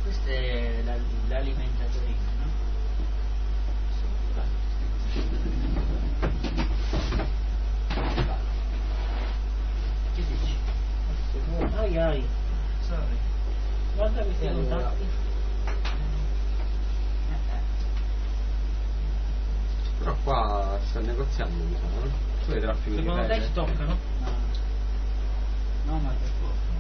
Questa è l'alimentatorina, no? Che dici? Ai. Sorry. Guarda questi contatti. Però qua sta negoziando, mi sa, no? Tu hai traffico di Secondo te pelle? ci toccano? No, ma che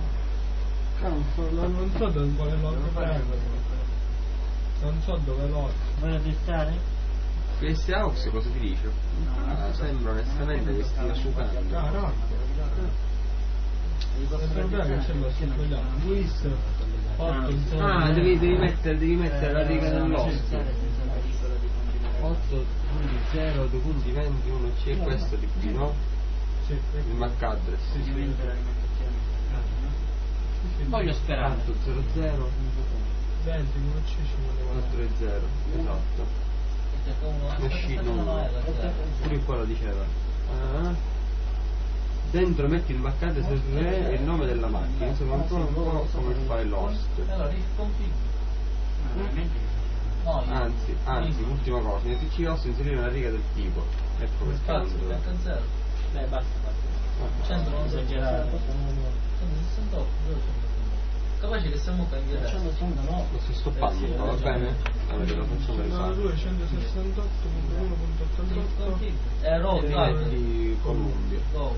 Non so dove quale lotto prendo. Non so dove lotto. Voglio testare? Questi aux cosa ti dice? Sembra onestamente che stia sucando. No. Il problema è che sembra sia sbagliato. Luis 8 devi mettere la riga dell'osso. 8 punti 0, 2 punti 20, 1 C, questo di qui, no? Sì. Il MAC address. Diventa l'alimentazione. Voglio sperare. 8 0 0 20, 1 C ci vuole 4 0, esatto. Machine 1. Pure qua lo diceva. Dentro metti il MAC address e il nome della macchina, sembra un po' come il file host. Allora, Anzi, ultima cosa, nel PC host inserire una riga del tipo. Ecco per caso. Beh, basta. 100 non esagerare. 168, capace che siamo cambiati. 169. Lo sto stoppando, va bene? Allora lo facciamo risale. 268.1.88. Roll, Metti Columbia. Go.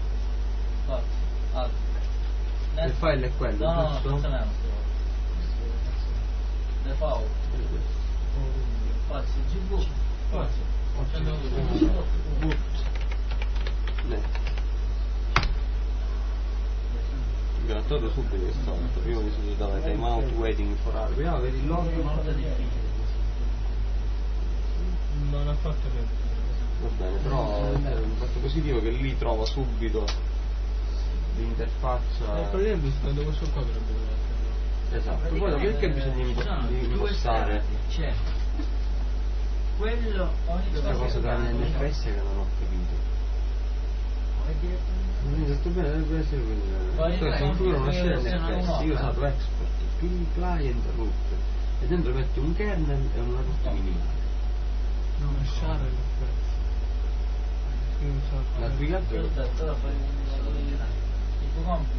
Il file è quello, No, giusto? non è default. Spazio GV. Spazio. Grattatore subito che stavolta, prima mi sono dato time out waiting for hour. Vedi il log? Non ha fatto niente. Va bene, però è un fatto positivo che lì trova subito l'interfaccia. Praticamente stando questo qua dovrebbe essere. Esatto, poi perché bisogna impostare C'è quello questa cosa dell'NFS che non ho capito. Non ho detto bene, dovrebbe essere quello. Cioè, se configura una scena NFS, io ho usato export, client root, e dentro metti un kernel e una root minimale. No, è share l'effetto. La più che altro il tuo compito.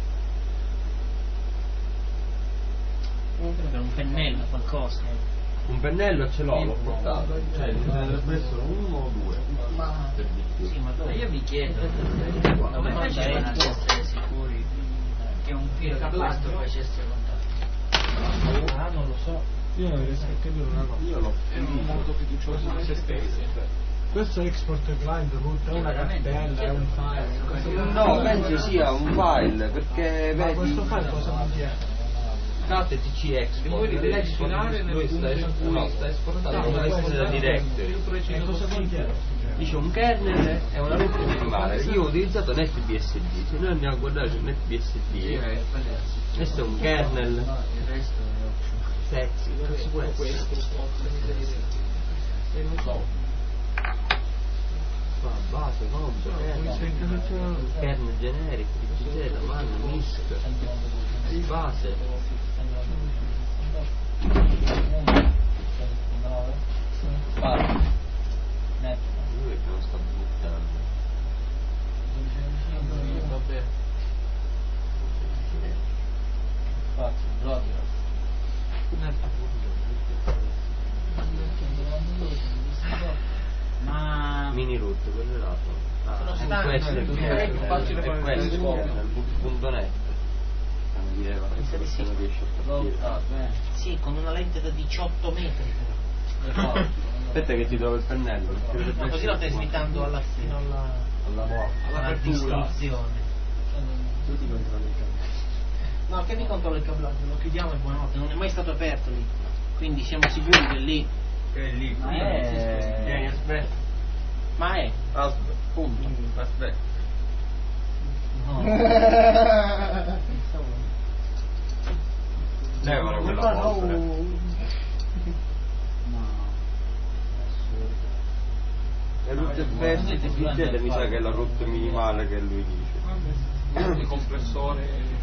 Un pennello, qualcosa. un pennello ce l'ho portato, cioè ne dovrebbe essere uno o due. Per di più. Sì, ma io mi chiedo come facevano ad essere sicuri che un filo capasto facesse contatto? Non lo so. Io non riesco a capire una cosa. Io l'ho molto fiducioso di se stessi. Questo è export client root, è una cartella, è un file. No, penso sia un file, perché Ma vedi questo file cosa vuol dire? State TCX, E poi li devi sfilare nel punto in cui sta esportando una extended directory. E cosa contiene? Dice un kernel e una root minimale. Io ho utilizzato NetBSD, se noi andiamo a guardare su NetBSD, questo è un kernel, Il resto è sexy, cazzo può essere? E non so. Qua, base, comp, kernel generico, DPZ, man, MISC, base. Lui che non sta buttando. Vabbè. ma Mini root, quello è l'altro. Sono Questo stanchi, è il kernel, facile fare è il questo il scopo. kernel, boot.net. Mi direva, Pensa di sì. non riesce a partire. sì, con una lente da 18 metri però. Aspetta che ti trovo il pennello. Ma così lo stai svitando alla fino alla All'apertura. distruzione. Tutti controlli il cablaggio. No, che mi controlla il cablaggio? Lo chiudiamo e buonanotte, non è mai stato aperto lì. Quindi siamo sicuri che lì. Che è lì? Ma Vieni, aspetta. Ma è. Aspetta. Punto. Aspetta. No. Levalo quella polvere. E root FS di DPZ mi sa che è la root minimale che lui dice. Il compressore